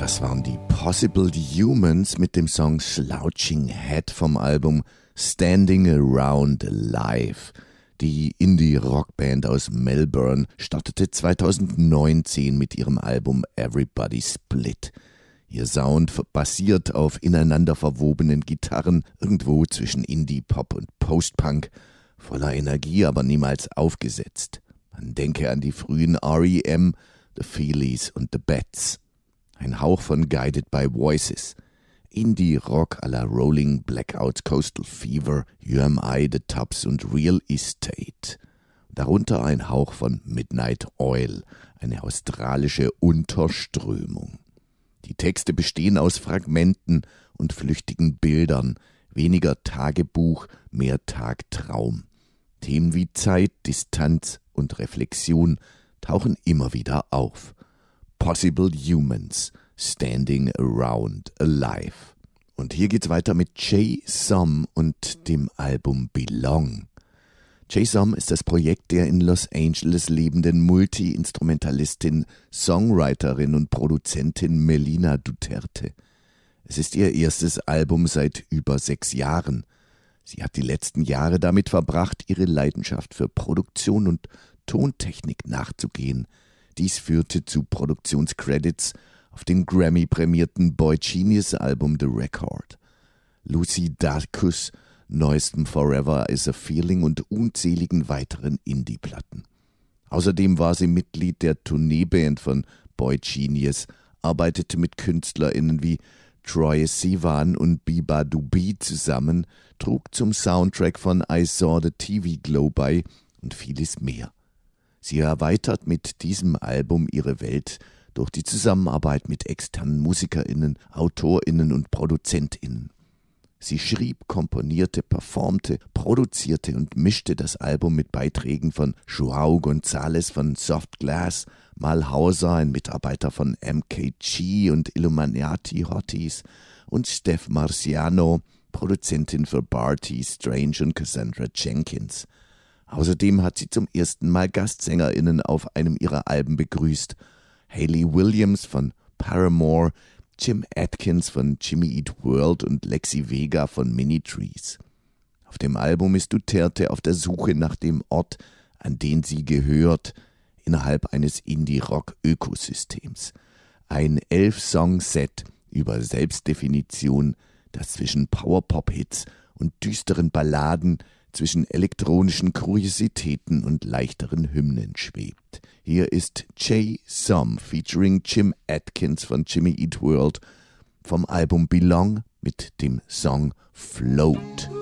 Das waren die Possible Humans mit dem Song Slouching Head vom Album Standing Around Alive. Die Indie-Rockband aus Melbourne startete 2019 mit ihrem Album Everybody Split. Ihr Sound basiert auf ineinander verwobenen Gitarren, irgendwo zwischen Indie-Pop und Post-Punk, voller Energie, aber niemals aufgesetzt. Man denke an die frühen R.E.M., The Feelies und The Bats. Ein Hauch von Guided by Voices. Indie-Rock à la Rolling Blackout, Coastal Fever, UMI, The Tubs und Real Estate. Darunter ein Hauch von Midnight Oil, eine australische Unterströmung. Die Texte bestehen aus Fragmenten und flüchtigen Bildern, weniger Tagebuch, mehr Tagtraum. Themen wie Zeit, Distanz und Reflexion tauchen immer wieder auf. Possible Humans, Standing Around Alive. Und hier geht's weiter mit Jay Som und dem Album Belong. Jay Som ist das Projekt der in Los Angeles lebenden Multi-Instrumentalistin, Songwriterin und Produzentin Melina Duterte. Es ist ihr erstes Album seit über 6 Jahren. Sie hat die letzten Jahre damit verbracht, ihre Leidenschaft für Produktion und Tontechnik nachzugehen. Dies führte zu Produktionscredits auf dem Grammy-prämierten Boy Genius Album The Record. Lucy Dacus neuestem Forever is a Feeling und unzähligen weiteren Indie-Platten. Außerdem war sie Mitglied der Tourneeband von Boy Genius, arbeitete mit KünstlerInnen wie Troye Sivan und Biba Dubi zusammen, trug zum Soundtrack von I Saw the TV Glow bei und vieles mehr. Sie erweitert mit diesem Album ihre Welt durch die Zusammenarbeit mit externen MusikerInnen, AutorInnen und ProduzentInnen. Sie schrieb, komponierte, performte, produzierte und mischte das Album mit Beiträgen von Joao González von Soft Glass, Mal Hauser, ein Mitarbeiter von MKG und Illuminati Hotties, und Steph Marciano, Produzentin für Barty, Strange und Cassandra Jenkins. Außerdem hat sie zum ersten Mal GastsängerInnen auf einem ihrer Alben begrüßt. Hayley Williams von Paramore, Jim Atkins von Jimmy Eat World und Lexi Vega von Minitrees. Auf dem Album ist Duterte auf der Suche nach dem Ort, an den sie gehört, innerhalb eines Indie-Rock-Ökosystems. Ein 11-Song-Set über Selbstdefinition, das zwischen Power-Pop-Hits und düsteren Balladen, zwischen elektronischen Kuriositäten und leichteren Hymnen schwebt. Hier ist Jay Som featuring Jim Atkins von Jimmy Eat World vom Album Belong mit dem Song Float.